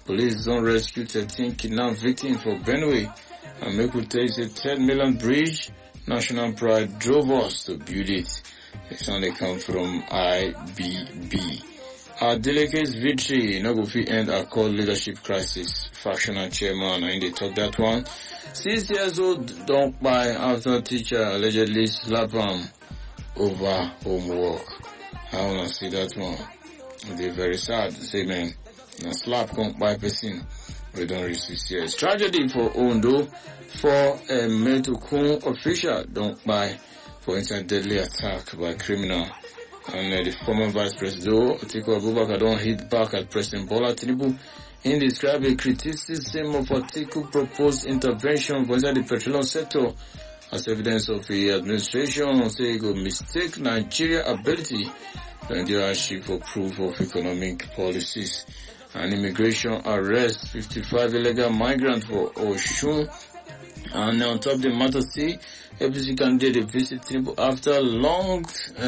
Police don't rescue 13 kidnapped victims for Benue. And make we tell you, a 10 million bridge, national pride drove us to build it. This one they come from IBB. Our delegates victory, no go fit end our core leadership crisis. Factional chairman, and they talk that one. 6 years old don't buy after teacher allegedly slap him over homework. I wanna see that one. They're very sad. Say man, na slap can't buy person. We don't reach 6 years. Tragedy for Ondo. For a Metokun official don't buy for inside deadly attack by criminal. And the former Vice President Atiku Abubakar don't hit back at President Bola Tinubu in describe a criticism of Atiku proposed intervention for inside the petroleum sector as evidence of the administration say it go mistake Nigeria ability to endure hardship for proof of economic policies. And immigration arrest 55 illegal migrants for Oshun. And on top of the matter, see, APC candidate visit Tinubu after long,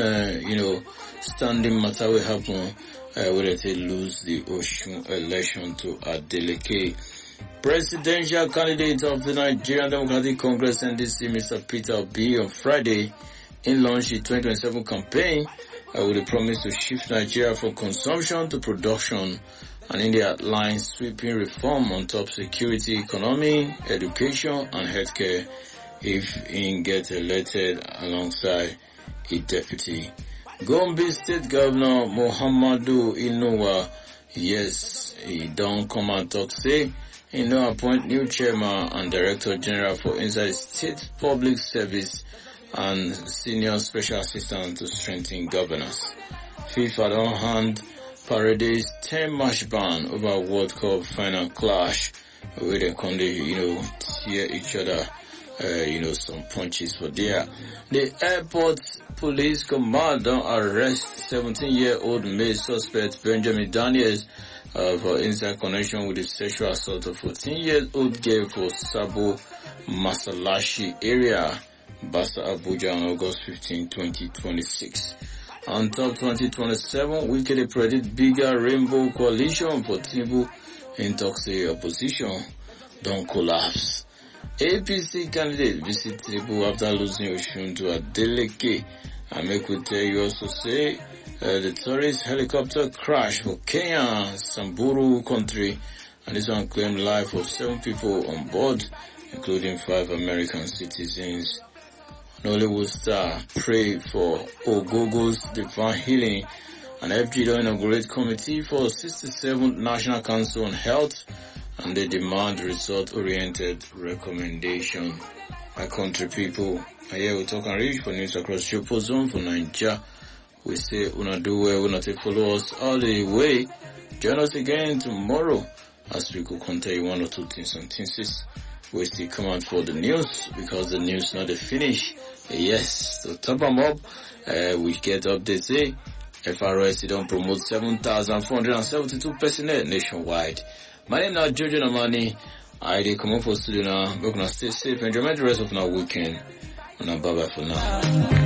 standing matter will happen, whether they lose the Oshun election to Adeleke. Presidential candidate of the Nigerian Democratic Congress NDC, Mr. Peter Obi, on Friday, in launched the 2027 campaign, with a promise to shift Nigeria from consumption to production. And India outlines sweeping reform on top security, economy, education, and healthcare if he gets elected alongside a deputy. Gombe State Governor Muhammadu Inuwa, yes, he don't come and talk, say, he no appoint new chairman and director general for inside state public service and senior special assistant to strengthen governance. FIFA don't hand Paredes 10-match ban over World Cup final clash where they can, tear each other, some punches for there. The airport police command don't arrest 17-year-old male suspect Benjamin Daniels for inside connection with the sexual assault of 14-year-old girl for Sabo Masalashi area, Basa Abuja on August 15, 2026. On top 2027, we can predict bigger rainbow coalition for Tinubu in toxic opposition. Don't collapse. APC candidate visit Tinubu after losing Oshun to Adeleke. And make we tell you also say, the tourist helicopter crash for Kenya, Samburu country, and this one claimed life of 7 people on board, including 5 American citizens. Nollywood star pray for Ogogo's divine healing, and FG inaugurate committee for 67th National Council on Health, and they demand result-oriented recommendation. My country people, here we talk and reach for news across Triple Zone for Nigeria. We say, una do well, una take follow us all the way. Join us again tomorrow as we could contain you 1 or 2 things and things. We still come out for the news because the news not the finish. Yes, to top them up, we get updates. FRS don't promote 7,472 personnel nationwide. My name is Jojo Namani. I dey come up for studio now. We're gonna stay safe and enjoy the rest of our weekend. And bye bye for now.